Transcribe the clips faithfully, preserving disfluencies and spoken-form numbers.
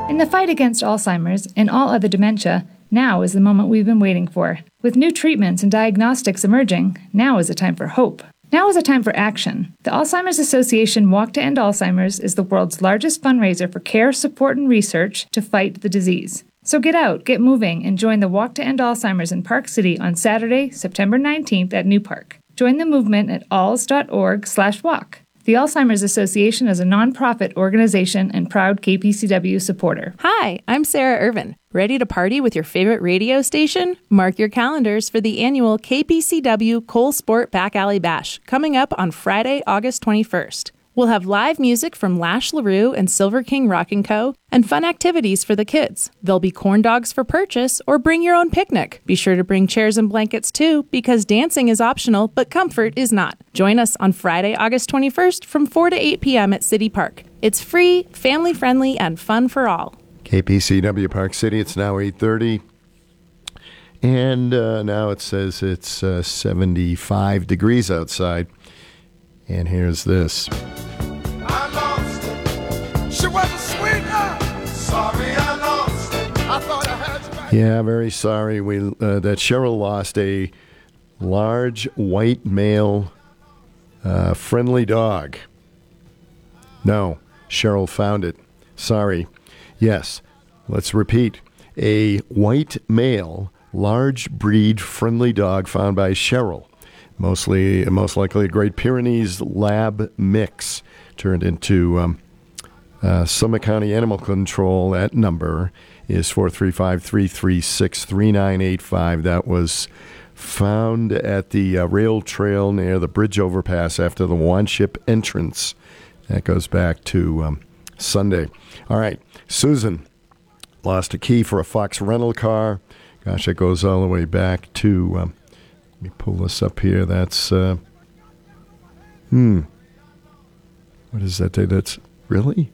In the fight against Alzheimer's and all other dementia, now is the moment we've been waiting for. With new treatments and diagnostics emerging, now is a time for hope. Now is a time for action. The Alzheimer's Association Walk to End Alzheimer's is the world's largest fundraiser for care, support, and research to fight the disease. So get out, get moving, and join the Walk to End Alzheimer's in Park City on Saturday, September nineteenth at New Park. Join the movement at alz.org slash walk. The Alzheimer's Association is a nonprofit organization and proud K P C W supporter. Hi, I'm Sarah Irvin. Ready to party with your favorite radio station? Mark your calendars for the annual K P C W Cole Sport Back Alley Bash coming up on Friday, August twenty-first. We'll have live music from Lash LaRue and Silver King Rock and Co. and fun activities for the kids. There'll be corn dogs for purchase or bring your own picnic. Be sure to bring chairs and blankets too, because dancing is optional, but comfort is not. Join us on Friday, August twenty-first from four to eight p.m. at City Park. It's free, family-friendly, and fun for all. K P C W Park City, it's now eight thirty. And uh, now it says it's uh, seventy-five degrees outside. And here's this. I lost it. She was a sweetheart. Sorry I lost it. I thought I had you back. Yeah, very sorry we uh, that Cheryl lost a large white male uh, friendly dog. No, Cheryl found it. Sorry. Yes, let's repeat. A white male, large breed friendly dog found by Cheryl. Mostly, most likely a Great Pyrenees Lab mix, turned into um, uh, Summit County Animal Control. That number is four three five, three three six, three nine eight five. That was found at the uh, rail trail near the bridge overpass after the Wanship entrance. That goes back to um, Sunday. All right, Susan lost a key for a Fox rental car. Gosh, it goes all the way back to... Um, Let me pull this up here. That's, uh, hmm. What is that day? That's, really?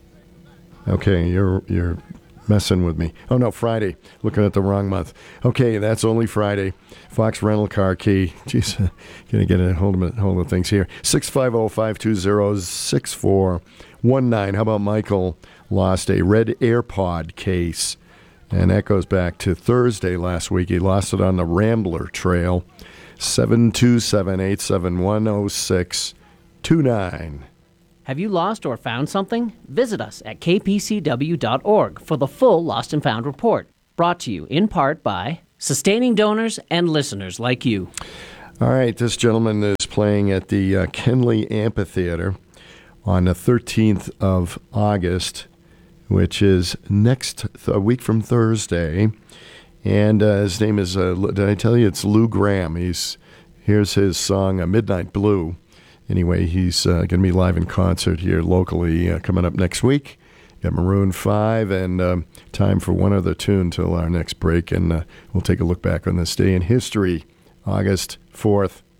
Okay, you're you're messing with me. Oh, no, Friday. Looking at the wrong month. Okay, that's only Friday. Fox rental car key. Jeez, going to get a hold of, hold of things here. six five zero, five two zero, six four one nine. How about Michael lost a red AirPod case? And that goes back to Thursday last week. He lost it on the Rambler Trail. seven two seven, eight seven one, zero six two nine. Have you lost or found something? Visit us at k p c w dot org for the full Lost and Found report. Brought to you in part by sustaining donors and listeners like you. All right, this gentleman is playing at the uh, Kenley Amphitheater on the thirteenth of August, which is next th- a week from Thursday. And uh, his name is, uh, did I tell you, it's Lou Graham. He's Here's his song, uh, Midnight Blue. Anyway, he's uh, going to be live in concert here locally uh, coming up next week. Got Maroon five, and um, time for one other tune till our next break. And uh, we'll take a look back on this day in history, August fourth,